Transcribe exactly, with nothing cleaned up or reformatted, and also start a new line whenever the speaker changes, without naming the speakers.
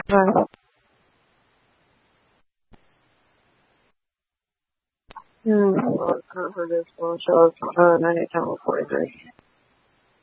Right. Hmm. Well, it's not for this one. Show us uh, ninety-seven forty-three.